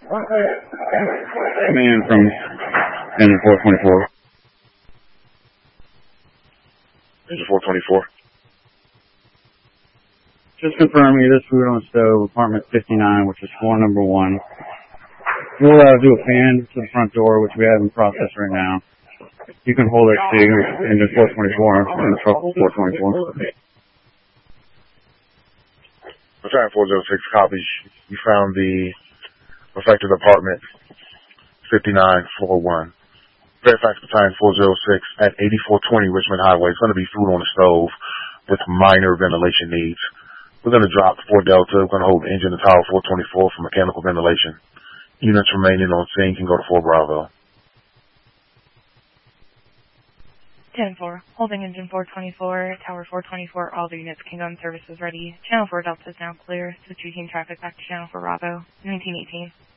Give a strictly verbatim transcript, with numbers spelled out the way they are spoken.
Man from engine four twenty-four. Engine four twenty-four. Just confirm either food on stove, apartment fifty-nine, which is floor number one. We'll uh, do a fan to the front door, which we have in process right now. You can hold it to engine four twenty-four and truck four twenty-four. Battalion four oh six copies. You found the affected apartment fifty-nine, floor one. Fairfax Battalion four oh six at eighty-four twenty Richmond Highway. It's going to be food on the stove with minor ventilation needs. We're going to drop four Delta. We're going to hold the engine and tower four twenty-four for mechanical ventilation. Units remaining on scene can go to four Bravo. ten four, holding engine four twenty-four, tower four twenty-four, all the units can go in services ready. Channel four Delta is now clear, switching traffic back to channel four Bravo, nineteen eighteen.